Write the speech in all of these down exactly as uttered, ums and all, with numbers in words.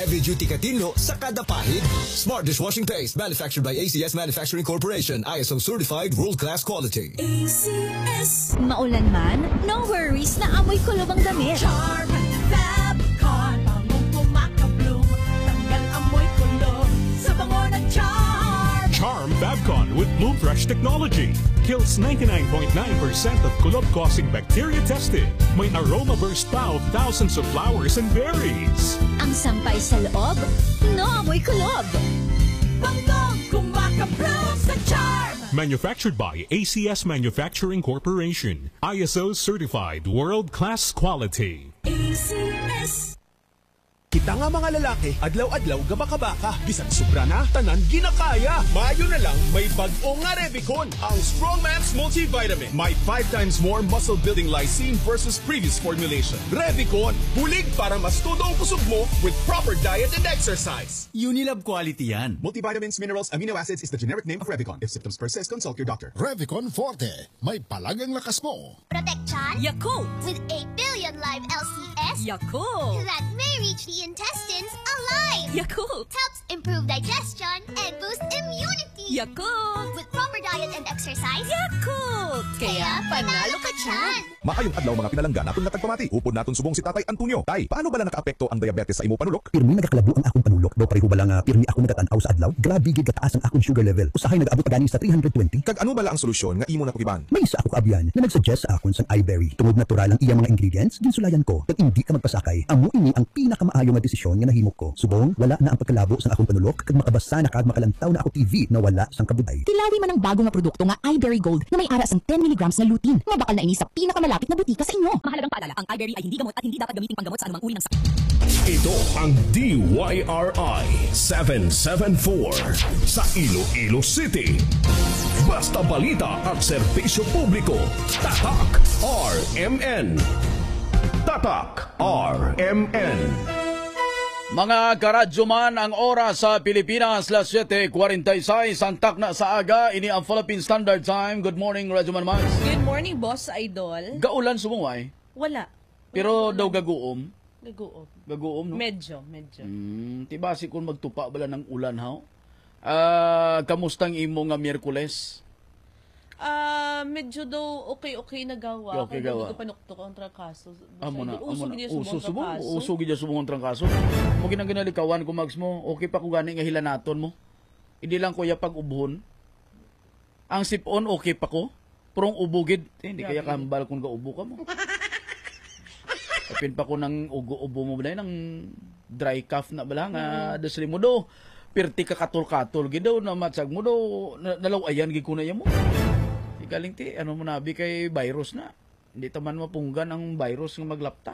heavy-duty katino sa kada pahid. Smart dishwashing paste manufactured by A C S Manufacturing Corporation. I S O certified world-class quality. A C S. Maulan man, no worries na amoy kulob ang damit. Charm Fabcon, bangong kumakabloom. Tanggal amoy kulob sa bango ng Charm. Charm Fabcon with Bloom Fresh technology. Kills ninety-nine point nine percent of kulob-causing bacteria tested. May aroma burst pa of thousands of flowers and berries. Ang sampay sa loob, no amoy kulob. Bangong kumakabloom sa Charm. Manufactured by A C S Manufacturing Corporation. I S O certified world-class quality. A C S. Kita nga mga lalaki, adlaw-adlaw gabaka-baka. Bisan sobra na, tanan ginakaya. Mayo na lang, may bag-o nga Revicon. Ang Strongman's Multivitamin. May five times more muscle-building lysine versus previous formulation. Revicon, bulig para mas todo ang kusog mo with proper diet and exercise. Unilab quality yan. Multivitamins, minerals, amino acids is the generic name of Revicon. If symptoms persist, consult your doctor. Revicon Forte. May palagang lakas mo. Protection Yakult. with eight billion live L C S Yakult. that may reach the intestines alive. Yakult. Helps improve digestion and boost immunity. Yakult. With proper diet and exercise, Yakult. Kaya panalo ka dyan. Maayong adlaw mga pinalangga naton natagpamati. Upod naton subong si Tatay Antonio. Tay, paano ba lang nakaapekto ang diabetes sa imo panulok? Pirmi nagakalabo ang akong panulok. Do pareho ba lang uh, pirmi ako nagatanaw sa adlaw? Grabe gid kataas ang akong sugar level. Usahay nag-abot pa gani sa three hundred twenty. Kag ano bala ang solusyon nga imo napakiban? May isa ako kaabyan na nagsuggest sa akon sang iBerry. Tungod natural ang iyang mga ingredients, ginsulayan ko. Kag hindi ka magpasakay, amo ini ang pinakamaayo nga desisyon nga nahimo ko. Subong, wala na ang pagkalabo sa akong panulok kag makabasa na kag makalantaw na ako T V na wala sang kabuday. Tilawi man ang bago nga produkto nga iBerry Gold na may ara sang ten milligrams na lutein. Mabakal na ini sa pinakamalapit na butika sa inyo. Mahalagang paalala, ang iBerry ay hindi gamot at hindi dapat gamiting panggamot sa anumang uri ng sakit. Ito ang D Y R I seven seven four sa Iloilo City. Basta balita at serbisyo publiko. Tatak R M N. Tatak R M N. Mga karadyo man, ang oras sa Pilipinas, las seven forty-six, antak na sa aga, ini ang Philippine Standard Time. Good morning, Radyo Man Mags. Good morning, Boss Idol. Gaulan sumuway? Wala. Pero daw gaguom? Gaguom. Gaguom, no? Medyo, medyo. Hmm, tibasi kung magtupa bala ng ulan, ha? Uh, kamustang imo nga Miyerkules? Ah, uh, medyo daw okay-okay na gawa. Okay, kaya gawa. hindi ko panuktok ang trangkaso. Amo na, amo na. Uso subong trangkaso. Uso gid subong ang trangkaso. Mo ginang ginalikawan ko Mags mo. Okay pa ko gani nga hilanaton mo. Hindi lang kuya pag ubhon. Ang sipon okay pa ko. Purong ubugid, eh, hindi kaya kambal kung gaubo ka mo. Kapin pa ko ng ugo-ubo mo ba ng dry cough na bala nga mm. Dasli mo do. Pirti ka katol-katol gid daw na matsag mo do nalawayan gid kunay mo. Galing ti, ano mo nabi kay virus na. Hindi taman mapunggan ang virus ng maglapta.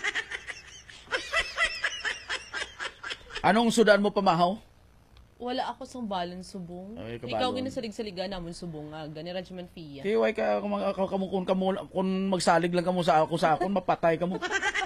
Anong sudan mo pamahaw? Wala ako sang balon subong. Ay, ikaw ginasalig-saligan namon subong nga. Gani Rajaman Fia. Tiway ka, kung, kung, kung, kung, kung magsalig lang ka mo sa ako, sa akon, mapatay ka mo.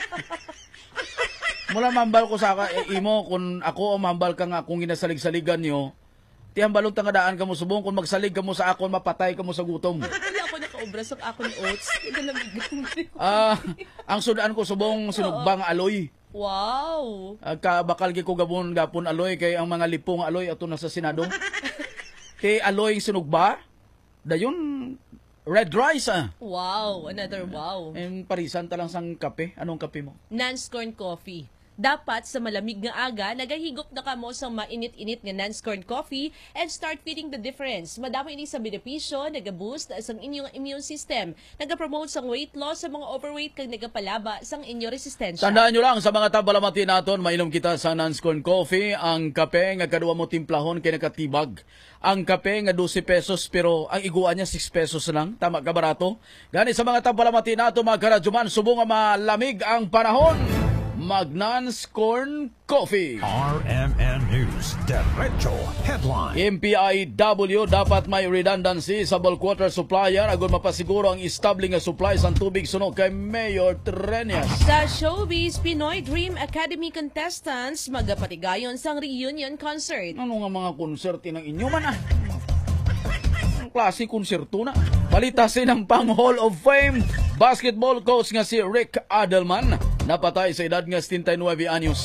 Mula mambal ko sa ka, eh, imo, kung ako o mambal ka nga, kung ginasalig-saligan nyo, tiyang balong tangadaan ka mo subong, kung magsalig ka mo sa akon, mapatay ka mo sa gutom. Wala ako nakaobra sa akon oats. Ah, ang sudaan ko subong sinugbang aloy. Wow. Uh, ka bakal gi ko gabon gapon aloy kay ang mga lipong aloy ato na sa Senado. Kay aloy sinugba, dayon red rice ah. Wow, another wow. En parisan ta lang sang kape. Anong kape mo? Non-scorn coffee. Dapat sa malamig nga aga, nagahigop na kamo sa mainit-init nga non-scorn coffee and start feeling the difference. Madamo ini sa benepisyo, nag-boost sa inyong immune system, nag-promote sa weight loss sa mga overweight kag nagapalaba sa inyong resistensya. Tandaan nyo lang, sa mga tabalamati naton, mainom kita sa non-scorn coffee, ang kape nga kaduwa mo timplahon kay nakatibag. Ang kape nga twelve pesos pero ang iguan niya six pesos lang. Tama ka barato? Gani sa mga tabalamati nato mga karadyoman, subong nga malamig ang panahon. Magnan-scorn Coffee. R M N News, Derecho Headline. M P I W dapat may redundancy sa bulk water supplier agon mapasiguro ang estable nga supply sa tubig sunog kay Mayor Trenias. Sa Showbiz, Pinoy Dream Academy contestants magapatigayon sang reunion concert. Ano nga mga concert inang inyo man ah? Klase konserto na. Balita sinang pang Hall of Fame basketball coach nga si Rick Adelman napatay sa edad nga seventy-nine anyos.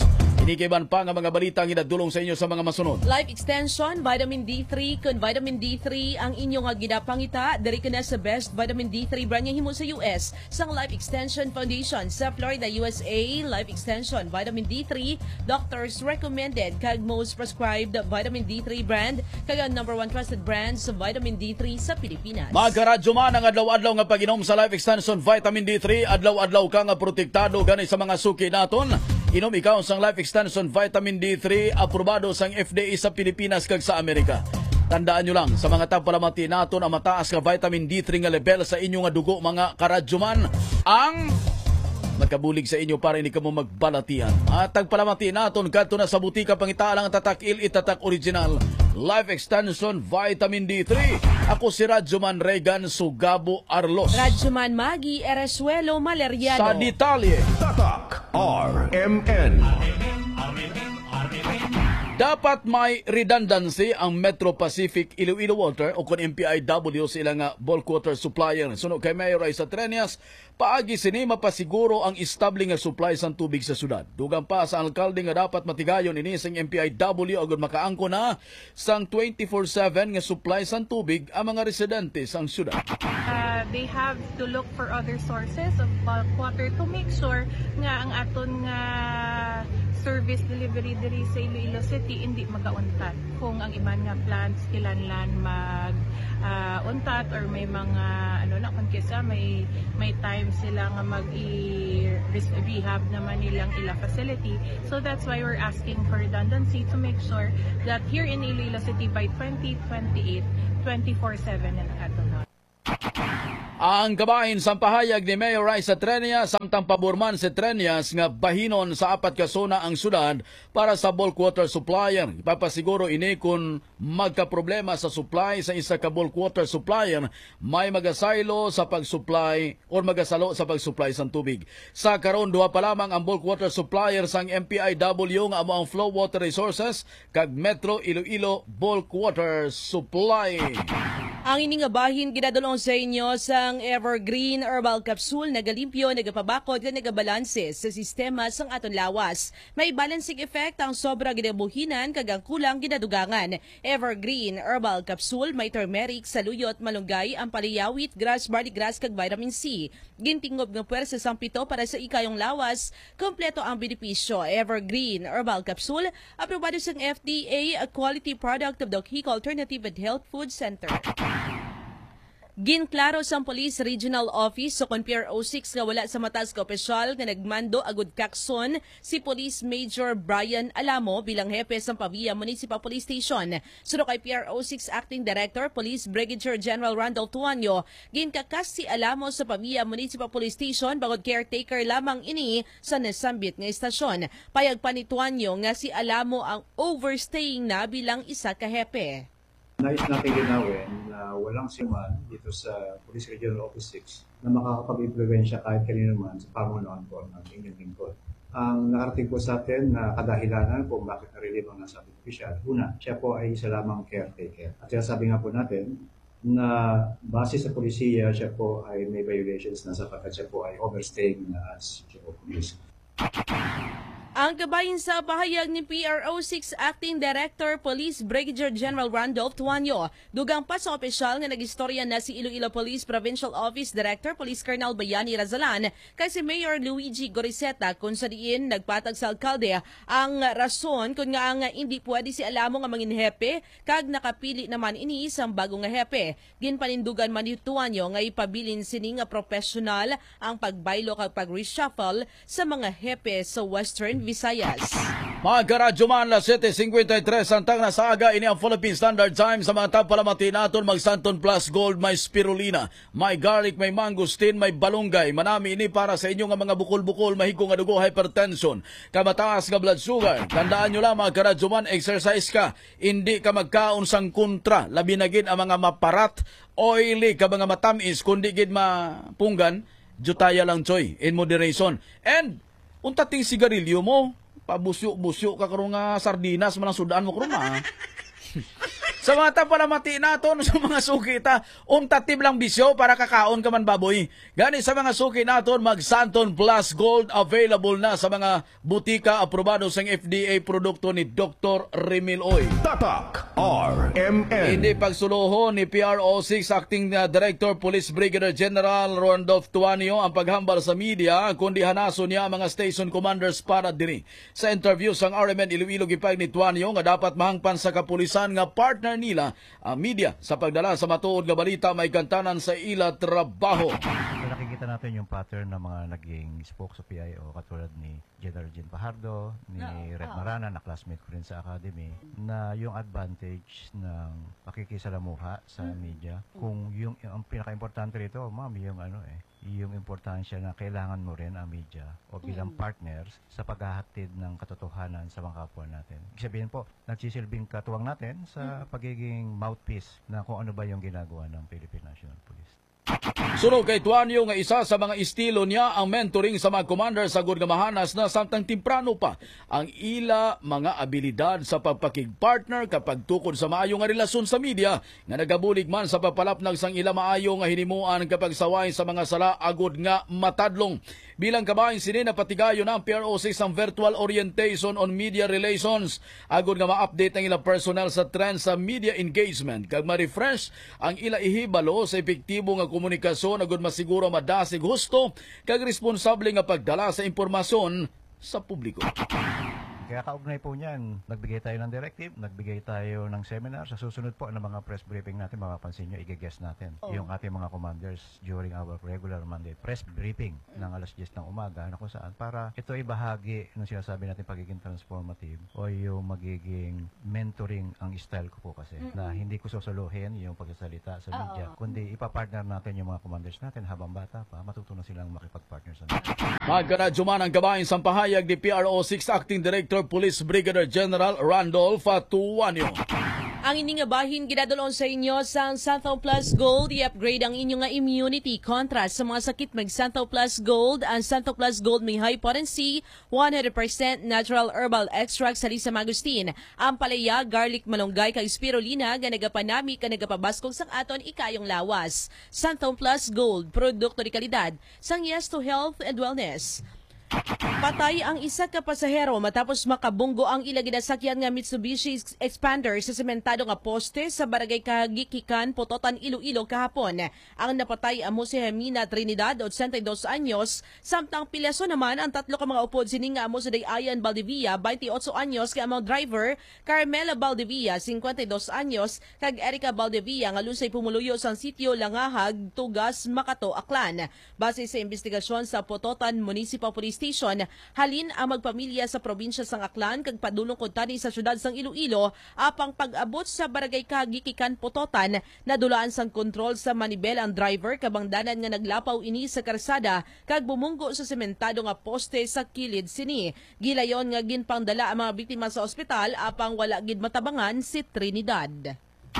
Inikiban pa nga mga balita ang hinadulong sa inyo sa mga masunod. Life Extension, Vitamin D three. Kun Vitamin D three ang inyong nga ginapangita, diri ka na sa best Vitamin D three brand nga himo sa U S sang Life Extension Foundation sa Florida, U S A. Life Extension Vitamin D three, doctors recommended kag most prescribed Vitamin D three brand kag ang number one trusted brand sa Vitamin D three sa Pilipinas. Magkaradyo man ang adlaw-adlaw nga pag-inom sa Life Extension Vitamin D three, adlaw-adlaw ka nga protektado gani sa mga suki naton. Inom ikaw sang Life Extension Vitamin D three, aprobado sang F D A sa Pilipinas kag sa Amerika. Tandaan nyo lang, sa mga tapalamati naton ang mataas nga vitamin D three nga level sa inyong nga dugo, mga karadyoman, ang magkabulig sa inyo para hindi ka mo magbalatian. At tagpalamati naton kadto na sa butika pangitaalang tatak il itatak original Life Extension Vitamin D three. Ako si Radyoman Regan Sugabo Arlos. Radyoman Magi Eresuelo Maleriano. Sa detalye, Tatak R M N. dapat may redundancy ang Metro Pacific Iloilo Water o kung M P I W sila nga bulk water supplier. Suno kay Mayor Raisa Treñas, paagi sini mapasiguro ang estable nga supply sa tubig sa syudad. Dugang pa sa alkalde nga dapat matigayon ini sang M P I W agud makaangko na sang twenty-four seven nga supply sa tubig ang mga residente sang syudad. Uh, they have to look for other sources of bulk water to make sure nga ang aton nga service delivery diri sa Iloilo City hindi maka-untat. Kung ang iban nga plants kilanlan mag uh, untat or may mga ano na kung kisa may may time sila nga mag i-rehab naman nilang ila facility. So that's why we're asking for redundancy to make sure that here in Iloilo City by twenty twenty-eight, twenty-four seven na aton na. Ang kabahin sa pahayag ni Mayor Raisa Treñas samtang paborman si Treñas nga bahinon sa apat ka sona ang syudad para sa bulk water supplier. Ipapasiguro ini kung magka-problema sa supply sa isa ka bulk water supplier, may magasaylo sa pag-supply o magasalo sa pag-supply sa tubig. Sa karon duha pa lamang ang bulk water supplier sang M P I W nga amo ang Flow Water Resources kag Metro Iloilo Bulk Water Supply. Ang ini nga bahin ginadulong sa inyo sang Evergreen Herbal Capsule, nagalimpyo, nagapabakod, at nagabalanse sa sistema sang aton lawas. May balancing effect ang sobra ginabuhinan kag ang kulang ginadugangan. Evergreen Herbal Capsule may turmeric, saluyot, malunggay, ampaliyawit, grass, barley grass kag vitamin C. Gintingob nga puwersa sang pito para sa ikayong lawas. Kompleto ang benepisyo. Evergreen Herbal Capsule, aprobado sang F D A, a quality product of the Kiko Alternative and Health Food Center. Ginklaro sa Police Regional Office so kon P R O six nga wala sa mataas ka opisyal nga nagmando agud kakson si Police Major Brian Alamo bilang hepe sa Pavia Municipal Police Station. Suno kay P R O six Acting Director Police Brigadier General Randolph Tuanyo, ginkakas si Alamo sa Pavia Municipal Police Station bagod caretaker lamang ini sa nasambit nga istasyon. Payag pa ni Tuanyo nga si Alamo ang overstaying na bilang isa ka hepe. Nais natin ginawin na walang siman dito sa Police Regional Office six na makakapag-impluwensya kahit kanino man sa pamunuan po ng inyong lingkod. Ang nakarating po sa atin na kadahilanan kung bakit narilib ang nasabing opisyal, una, siya po ay isa lamang caretaker. At sinasabi nga po natin na base sa polisiya, siya po ay may violations na sapagkat siya po ay overstaying na as chief of police. Ang kabayin sa pahayag ni P R O six Acting Director Police Brigadier General Randolph Tuanyo, dugang pa sa opisyal nga nagistorya na si Iloilo Police Provincial Office Director Police Colonel Bayani Razalan kay si Mayor Luigi Goriseta kung sa diin nagpatag sa alkalde ang rason kung nga nga hindi pwede si Alamo nga mangin hepe kag nakapili naman ini isang bagong nga hepe. Ginpanindugan man ni Tuanyo nga ipabilin sini nga professional ang pagbaylo kag pag-reshuffle sa mga hepe sa Western Visayas. Mga karadyo man, alas seven fifty-three santang nasa aga, ini ang Philippine Standard Time. Sa mga tapalamati natin, mag Santon Plus Gold, may spirulina, may garlic, may mangosteen, may balunggay. Manami ini para sa inyo nga mga bukol-bukol, mahiko nga dugo, hypertension, kamataas nga blood sugar. Tandaan nyo lang mga karadyo man, exercise ka, hindi ka magkaon sang kontra, labi na gid ang mga maparat, oily, ka mga matamis, kundi gid mapunggan, jutaya lang choy, in moderation. And, untating sigarilyo mo, pabusyo-busyo ka karong nga sardinas man ang sudaan mo karong ma. Sa mga tapalamati naton sa mga suki ta, untatib lang bisyo para kakaon ka man baboy. Gani sa mga suki naton, mag Santon Plus Gold available na sa mga butika aprobado sa F D A produkto ni Doctor Remil Oy. Tatak R M N. Hindi pagsuluhon ni P R O six Acting uh, Director Police Brigadier General Rondolph Tuanio ang paghambal sa media, kundi hanaso niya ang mga station commanders para diri. Sa interview sang R M N Iloilo gipag ni Tuanio nga dapat mahangpan sa kapulisan nga partner nila ang media sa pagdala sa matuod nga balita may kantanan sa ila trabaho. So, nakikita natin yung pattern ng mga naging spokes sa P I O katulad ni General Jean Fajardo, ni Red Marana na classmate ko rin sa academy, na yung advantage ng pakikisalamuha sa media. Kung yung ang pinaka-importante rito, ma'am, yung ano eh, yung importansya na kailangan mo rin ang media o bilang partners sa paghahatid ng katotohanan sa mga kapwa natin. Ibig sabihin po, nagsisilbing katuwang natin sa pagiging mouthpiece na kung ano ba yung ginagawa ng Philippine National Police. Sunog kay Tuanio nga isa sa mga estilo niya ang mentoring sa mga commander sa gud nga mahanas na samtang temprano pa ang ila mga abilidad sa pagpakigpartner kapag tukod sa maayo nga relasyon sa media nga nagabulig man sa papalapnag sang ila maayo nga hinimuan kapag saway sa mga sala agud nga matadlong. Bilang kabahin sini na patigayon ang P R O six ang virtual orientation on media relations agud nga ma-update ang ila personnel sa trend sa media engagement kag ma-refresh ang ila ihibalo sa epektibo nga komunikasyon agud masiguro madasig husto kag responsable nga pagdala sa impormasyon sa publiko. Kaya kaugnay po niyan, nagbigay tayo ng directive, nagbigay tayo ng seminar. Sa susunod po ng mga press briefing natin, mapapansin nyo, i-guest natin oh. yung ating mga commanders during our regular Monday press briefing ng alas diyes ng umaga na kung saan para ito ay bahagi ng sinasabi natin pagiging transformative o yung magiging mentoring ang style ko po kasi mm-hmm. na hindi ko sosoluhin yung pagsasalita sa media, oh. kundi ipapartner natin yung mga commanders natin habang bata pa, matutunan silang makipag-partner sa media. Magkaradyo man ang kabahin sa pahayag ni P R O six Acting Director Police Brigadier General Randolph Tuanio. Ang inyong bahin ginadulon sa inyo sa Santon Plus Gold. I-upgrade ang inyong immunity kontra sa mga sakit mag Santon Plus Gold. Ang Santon Plus Gold may high potency, one hundred percent natural herbal extract sa Lisa Magustin. Ang palaya, garlic, malunggay kag spirulina nga nagapanami ka nagapabaskog sang aton ikayong lawas. Santon Plus Gold, produkto de kalidad sang yes to health and wellness. Patay ang isa ka pasahero matapos makabunggo ang ila ginasakyan nga Mitsubishi Expander sa sementado nga poste sa barangay Kagikikan, Pototan, Iloilo kahapon. Ang napatay amo si Hermina Trinidad, eighty-two anyos, samtang pilyaso naman ang tatlo ka mga upod sini nga amo si Dayan Valdivia, twenty-eight anyos, kay among driver Carmela Valdivia, fifty-two anyos, kag Erica Valdivia nga lunsay pumuluyo sa sitio Langahag, Tugas, Makato, Aklan. Base sa investigasyon sa Pototan Municipal Police Station, halin ang magpamilya sa probinsya sang Aklan kag padulong kod tani sa syudad sang Iloilo apang pag-abot sa barangay Kagikikan, Pototan, nadulaan sang kontrol sa manibel ang driver kabangdanan nga naglapaw ini sa karsada kag bumunggo sa sementado nga poste sa kilid sini. Gilayon nga ginpangdala ang mga biktima sa ospital apang wala gid matabangan si Trinidad.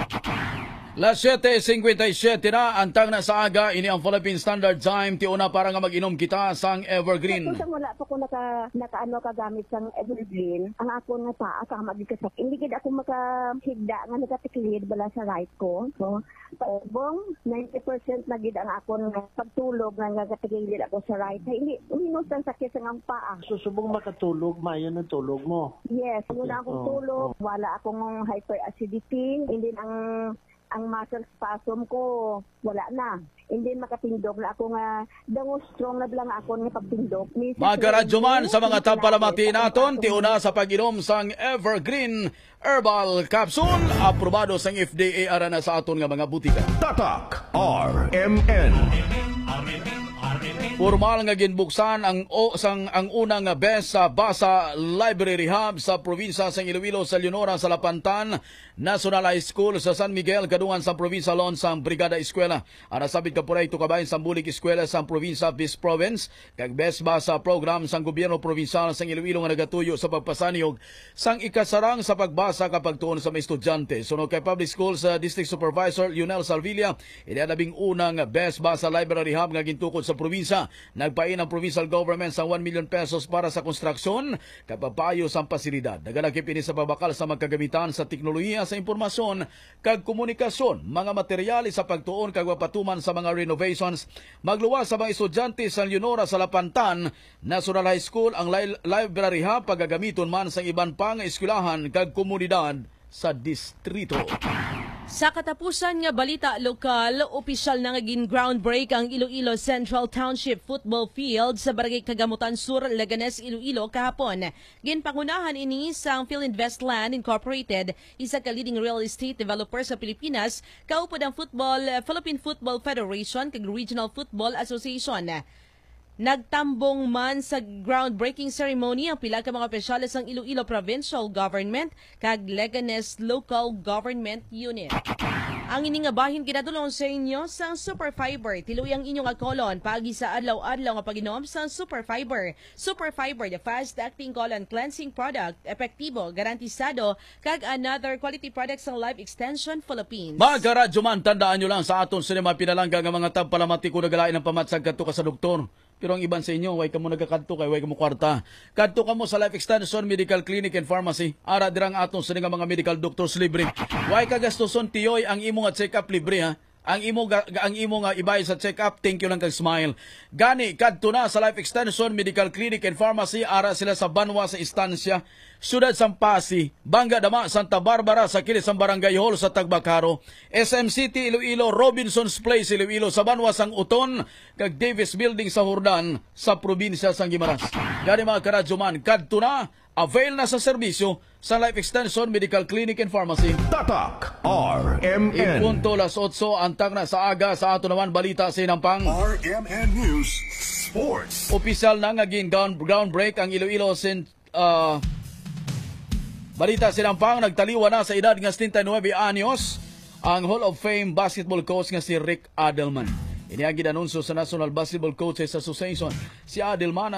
Las seven fifty-seven na, antang na sa aga, ini ang Philippine Standard Time, tiuna para nga mag-inom kita sang Evergreen. Kung wala po ko naka, naka-ano kagamit sang Evergreen, ang ako nga paa ka magikasak. Hindi gid ako makahigda nga nagatiklid bala sa right ko. So, paubong, ninety percent na gid ang ako nga pagtulog nga nagatiklid ako sa right. Hindi, uminos ang sakit sa ang paa. Susubong makatulog, mayon ang tulog mo? Yes, muna akong oh, tulog, oh. wala akong hyperacidity, hindi ang ang muscle spasm ko, wala na. Hindi makapindog na ako nga, dango strong na lang ako nga pagpindog. Magkaradyo man sa mga tampalamati naton, tiuna sa pag-inom sang Evergreen Herbal Capsule, aprobado sang F D A ara na sa aton nga mga butika. Tatak R M N. Formal nga ginbuksan ang o sang ang unang best sa Basa Library Hub sa probinsya sang Iloilo sa Leonora sa Lapantan National High School sa San Miguel kadungan sa probinsya lon sang Brigada Eskwela. Ana sabit ka puray tukabayan sa bulig eskwela sa probinsya Bis Province kag best Basa program sang gobyerno probinsyal sang Iloilo nga nagatuyo sa pagpasaniog sang ikasarang sa pagbasa kapag tuon sa mga estudyante. Sunod kay Public Schools uh, District Supervisor Lionel Salvilla, ini labing unang best Basa Library Hub nga gintukod sa probinsya Samtala, nagpain ang provincial government sa one million pesos para sa konstruksyon kapapayo sa pasilidad. Nagalakip ini sa babakal sa magkagamitan sa teknolohiya sa impormasyon kag komunikasyon, mga materyales sa pagtuon kag patuman sa mga renovations. Magluwas sa mga estudyante sa Leonora sa Lapantan National High School ang li- library ha pagagamiton man sa iban pang eskwelahan kag komunidad sa distrito. Sa katapusan nga balita lokal, opisyal na ngaging groundbreak ang Iloilo Central Township Football Field sa Barangay Kagamutan Sur, Leganes, Iloilo kahapon. Ginpangunahan ini sang Philinvestland Incorporated, isa ka leading real estate developer sa Pilipinas, kaupod ang football, Philippine Football Federation kag Regional Football Association. Nagtambong man sa groundbreaking ceremony ang pila ka mga opisyales ng Iloilo Provincial Government kag Leganes Local Government Unit. Ang ining bahin kinadulong sa inyo sang Superfiber. Tiluy ang inyong kolon paagi sa adlaw-adlaw nga pag-inom sang Superfiber. Superfiber, the fast-acting colon cleansing product, epektibo, garantisado, kag another quality products ng Life Extension Philippines. Mga radyo man, tandaan nyo lang sa aton sinema pinalangga nga mga tabpalamati ko nagalain ng pamatsag kadto ka sa doktor. Pero ang iban sa inyo, way ka mo nagkakadto kay way ka mo kwarta. Kadto ka mo sa Life Extension Medical Clinic and Pharmacy. Ara dirang aton sa nga mga medical doctors libre. Way ka gastuson tiyoy ang imo nga check-up libre ha. Ang imo ga, ang imo nga ibay sa check-up, thank you lang kag smile. Gani kadto na sa Life Extension Medical Clinic and Pharmacy. Ara sila sa Banwa sa Istansya, Siyudad Sampasi, Banga Dama, Santa Barbara sa kilis ang Barangay Hall sa Tagbacaro, S M City Iloilo, Robinson's Place Iloilo sa Banwa sang Uton, kag Davis Building sa Hordan sa probinsya sang Guimaras. Gani mga karadyoman, kadto na, avail na sa serbisyo sa Life Extension Medical Clinic and Pharmacy. Tatak R M N. Ipunto las otso antang na sa aga sa ato naman balita sa Inampang. R M N News Sports. Opisyal na nga gin ground break ang Iloilo sin uh, balita sa Inampang, nagtaliwa na sa edad nga seventy-nine anyos ang Hall of Fame basketball coach nga si Rick Adelman. Iniagi anunsyo sa National Basketball Coaches Association. Si Adelman